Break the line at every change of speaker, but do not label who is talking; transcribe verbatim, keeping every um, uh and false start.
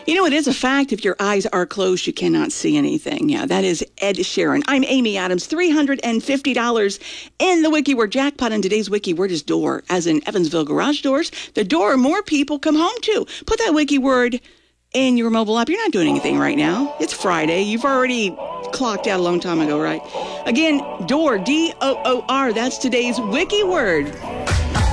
You know, it is a fact, if your eyes are closed, you cannot see anything. Yeah, that is Ed Sheeran. I'm Amy Adams. three hundred fifty dollars in the WikiWord jackpot, and today's WikiWord is door, as in Evansville Garage Doors. The door more people come home to. Put that WikiWord in your mobile app. You're not doing anything right now. It's Friday. You've already clocked out a long time ago, right? Again, door, D O O R. That's today's WikiWord.